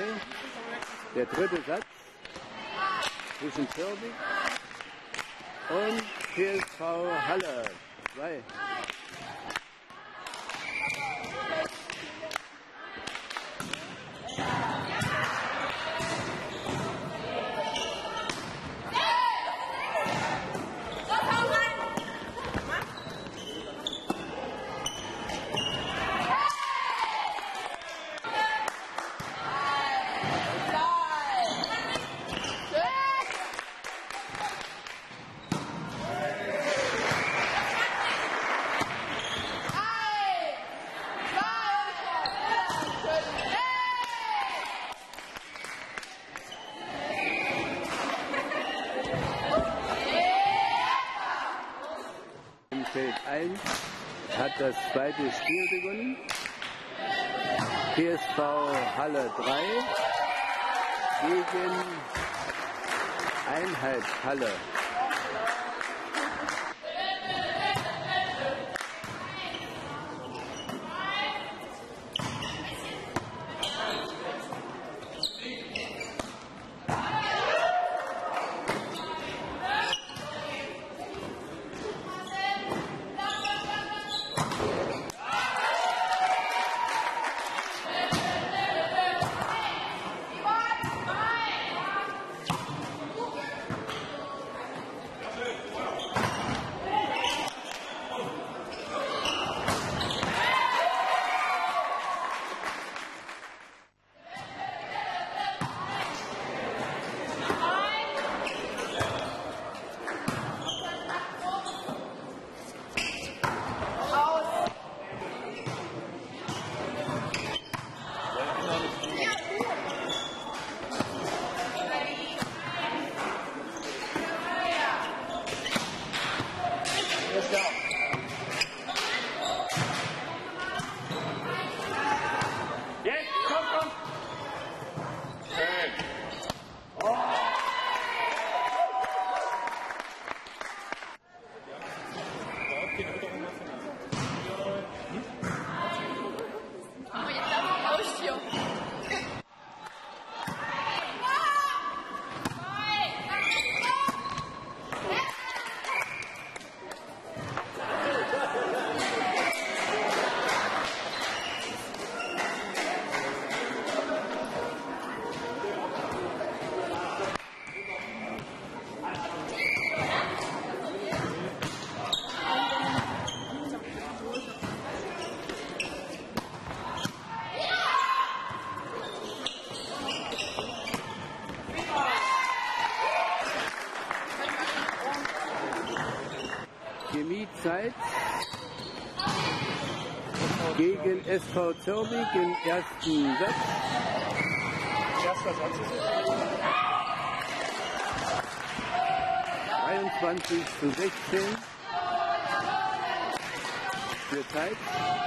Der dritte Satz zwischen Zürbich und TSV Halle 2. Feld 1 hat das zweite Spiel gewonnen. TSV Halle 3 gegen Einheit Halle. Chemiezeit gegen SV Zürbich im ersten Satz. 23:16 für Zeit.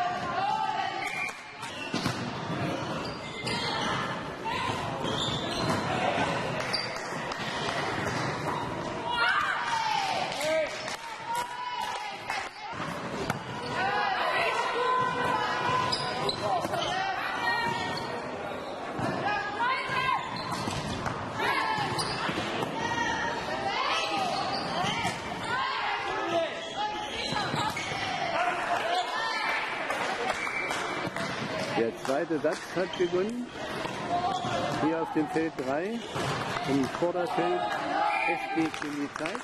Der zweite Satz hat begonnen, hier auf dem Feld 3, im Vorderfeld SG Chemiezeit.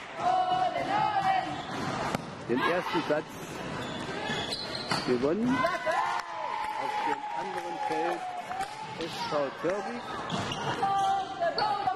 Den ersten Satz gewonnen, auf dem anderen Feld SV Zürbich.